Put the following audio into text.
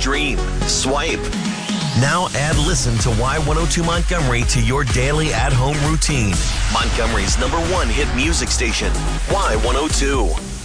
stream, swipe. Now add Listen to Y102 Montgomery to your daily at-home routine. Montgomery's #1 hit music station, Y102.